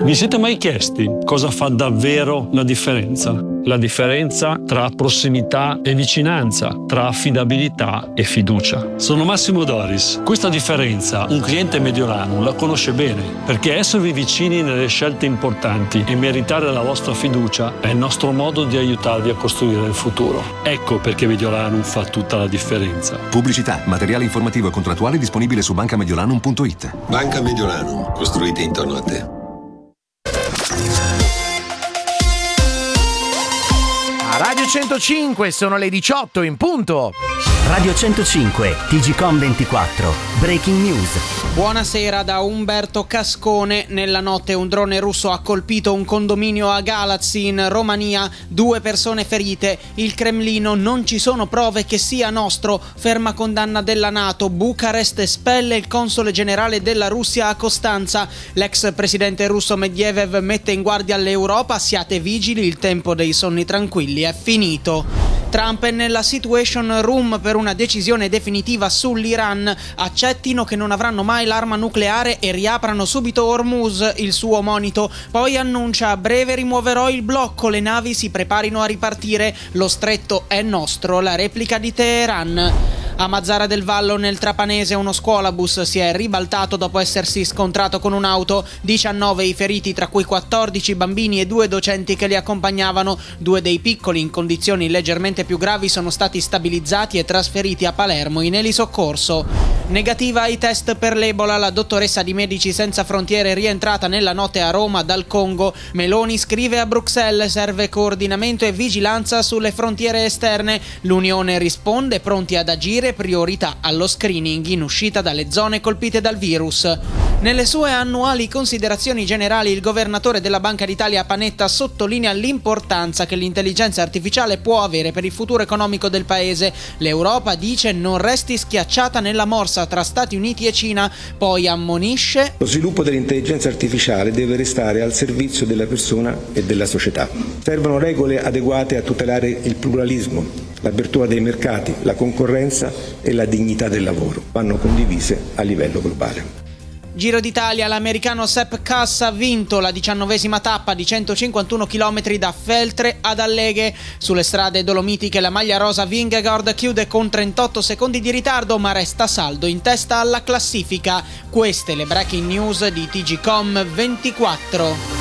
Vi siete mai chiesti cosa fa davvero la differenza? La differenza tra prossimità e vicinanza, tra affidabilità e fiducia. Sono Massimo Doris. Questa differenza un cliente Mediolanum la conosce bene, perché esservi vicini nelle scelte importanti e meritare la vostra fiducia è il nostro modo di aiutarvi a costruire il futuro. Ecco perché Mediolanum fa tutta la differenza. Pubblicità, materiale informativo e contrattuale disponibile su bancamediolanum.it. Banca Mediolanum, costruita intorno a te. Radio 105, sono le 18 in punto. Radio 105, TGcom 24, Breaking News. Buonasera da Umberto Cascone. Nella notte un drone russo ha colpito un condominio a Galați in Romania, 2 persone ferite. Il Cremlino: non ci sono prove che sia nostro, ferma condanna della NATO. Bucarest espelle il console generale della Russia a Costanza. L'ex presidente russo Medvedev mette in guardia l'Europa: siate vigili, il tempo dei sonni tranquilli è finito. Trump è nella Situation Room per una decisione definitiva sull'Iran. Accettino che non avranno mai l'arma nucleare e riaprano subito Hormuz, il suo monito. Poi annuncia: a breve rimuoverò il blocco, le navi si preparino a ripartire, lo stretto è nostro, la replica di Teheran. A Mazara del Vallo, nel Trapanese, uno scuolabus si è ribaltato dopo essersi scontrato con un'auto. 19 i feriti, tra cui 14 bambini e 2 docenti che li accompagnavano. 2 dei piccoli, in condizioni leggermente più gravi, sono stati stabilizzati e trasferiti a Palermo in elisoccorso. Negativa ai test per l'Ebola, la dottoressa di Medici Senza Frontiere è rientrata nella notte a Roma dal Congo. Meloni scrive a Bruxelles: serve coordinamento e vigilanza sulle frontiere esterne. L'Unione risponde: pronti ad agire, priorità allo screening in uscita dalle zone colpite dal virus. Nelle sue annuali considerazioni generali, il governatore della Banca d'Italia Panetta sottolinea l'importanza che l'intelligenza artificiale può avere per il futuro economico del paese. L'Europa, dice, non resti schiacciata nella morsa tra Stati Uniti e Cina. Poi ammonisce: lo sviluppo dell'intelligenza artificiale deve restare al servizio della persona e della società. Servono regole adeguate a tutelare il pluralismo, l'apertura dei mercati, la concorrenza e la dignità del lavoro. Vanno condivise a livello globale. Giro d'Italia, l'americano Sepp Kuss ha vinto la 19ª tappa di 151 km da Feltre ad Alleghe. Sulle strade dolomitiche la maglia rosa Vingegaard chiude con 38 secondi di ritardo, ma resta saldo in testa alla classifica. Queste le breaking news di TGcom 24.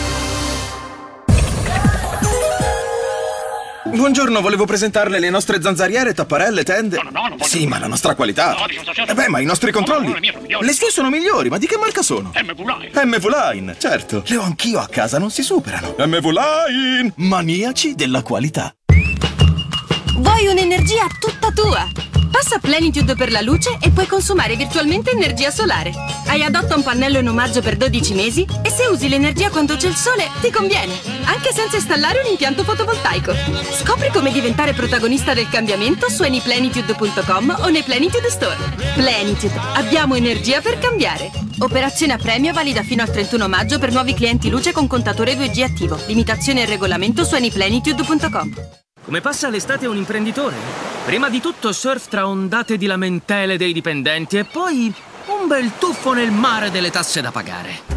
Buongiorno, volevo presentarle le nostre zanzariere, tapparelle, tende. No, sì, ma la nostra qualità. Ma i nostri controlli. Le sue sono migliori, ma di che marca sono? MV-Line, certo. Le ho anch'io a casa, non si superano. MV-Line, maniaci della qualità. Vuoi un'energia tutta tua? Passa a Plenitude per la luce e puoi consumare virtualmente energia solare. Hai adotta un pannello in omaggio per 12 mesi e se usi l'energia quando c'è il sole ti conviene, anche senza installare un impianto fotovoltaico. Scopri come diventare protagonista del cambiamento su anyplenitude.com o nei Plenitude Store. Plenitude, abbiamo energia per cambiare. Operazione a premio valida fino al 31 maggio per nuovi clienti luce con contatore 2G attivo. Limitazioni e regolamento su anyplenitude.com. Come passa l'estate un imprenditore? Prima di tutto surf tra ondate di lamentele dei dipendenti e poi un bel tuffo nel mare delle tasse da pagare.